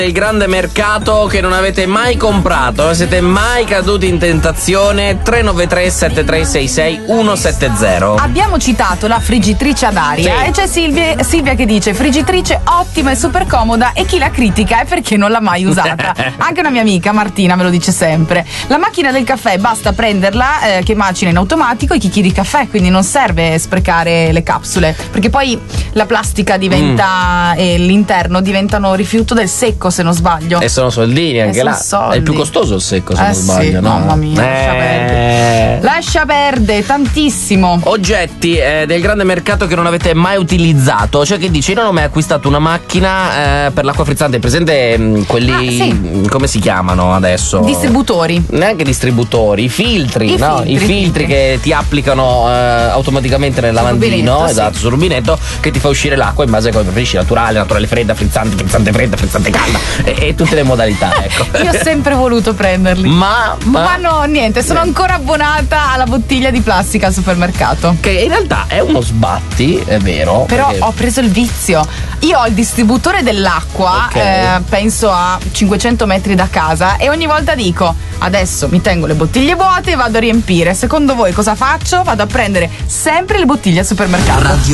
Il grande mercato che non avete mai comprato, siete mai caduti in tentazione? 393 7366 170. Abbiamo citato la friggitrice ad aria, Sì. e c'è Silvia che dice: friggitrice ottima e super comoda, e chi la critica è perché non l'ha mai usata. Anche una mia amica Martina me lo dice sempre. La macchina del caffè basta prenderla, che macina in automatico i chicchi di caffè, quindi non serve sprecare le capsule, perché poi la plastica diventa e l'interno diventano rifiuto del secco, se non sbaglio. E sono soldini anche sono là. soldi. È più costoso il secco, se non Sì, sbaglio, no? mamma mia, lascia perdere tantissimo. Oggetti del grande mercato che non avete mai utilizzato. Cioè, che dici, io non ho mai acquistato una macchina per l'acqua frizzante. Presente quelli, sì. come si chiamano adesso? Distributori. Neanche distributori, i filtri, I no? I filtri che ti applicano automaticamente nel lavandino, rubinetto, esatto, sul rubinetto, che ti fa uscire l'acqua in base a come preferisci, naturale fredda, frizzante fredda, frizzante calda e tutte le modalità, ecco. Io ho sempre voluto prenderli. Ma no, niente, sono ancora abbonata alla bottiglia di plastica al supermercato. che in realtà è uno sbatti, è vero. Però perché ho preso il vizio. Io ho il distributore dell'acqua, Ok. penso a 500 metri da casa, e ogni volta dico: adesso mi tengo le bottiglie vuote e vado a riempire. Secondo voi cosa faccio? Vado a prendere sempre le bottiglie al supermercato.